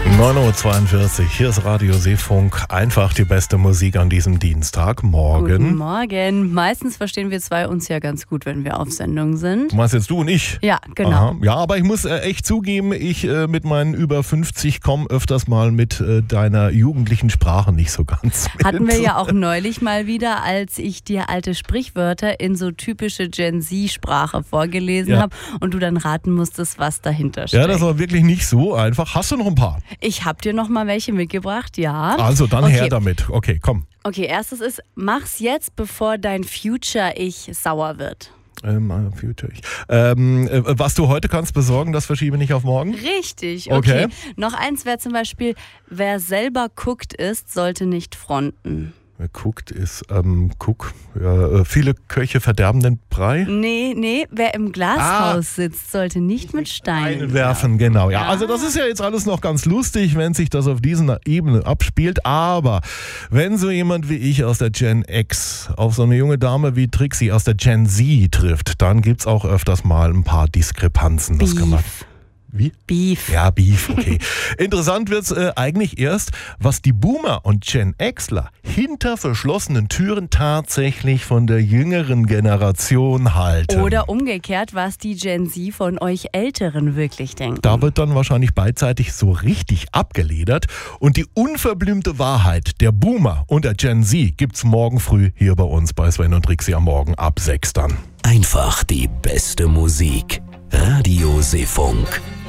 9.42 Uhr, hier ist Radio Seefunk. Einfach die beste Musik an diesem Dienstagmorgen. Guten Morgen. Meistens verstehen wir zwei uns ja ganz gut, wenn wir auf Sendung sind. Du meinst jetzt du und ich? Ja, genau. Aha. Ja, aber ich muss echt zugeben, ich mit meinen über 50 komme öfters mal mit deiner jugendlichen Sprache nicht so ganz mit. Hatten wir ja auch neulich mal wieder, als ich dir alte Sprichwörter in so typische Gen-Z-Sprache vorgelesen habe und du dann raten musstest, was dahinter steckt. Ja, das war wirklich nicht so einfach. Hast du noch ein paar? Ich habe dir noch mal welche mitgebracht, ja. Also dann her damit. Okay, komm. Okay, erstes ist, mach's jetzt, bevor dein Future-Ich sauer wird. Was du heute kannst besorgen, das verschiebe nicht auf morgen? Richtig, okay. Noch eins wäre zum Beispiel, wer selber guckt ist, sollte nicht fronten. Wer guckt ist, viele Köche verderben den Brei? Nee, wer im Glashaus sitzt, sollte nicht mit Steinen werfen, genau. Ja, also das ist ja jetzt alles noch ganz lustig, wenn sich das auf dieser Ebene abspielt, aber wenn so jemand wie ich aus der Gen X auf so eine junge Dame wie Trixie aus der Gen Z trifft, dann gibt's auch öfters mal ein paar Diskrepanzen. Das kann man. Wie? Beef. Ja, Beef, okay. Interessant wird's eigentlich erst, was die Boomer und Gen Xler hinter verschlossenen Türen tatsächlich von der jüngeren Generation halten. Oder umgekehrt, was die Gen Z von euch Älteren wirklich denken. Da wird dann wahrscheinlich beidseitig so richtig abgeledert. Und die unverblümte Wahrheit der Boomer und der Gen Z gibt's morgen früh hier bei uns bei Sven und Trixie am Morgen ab 6 dann. Einfach die beste Musik. Radio Seefunk.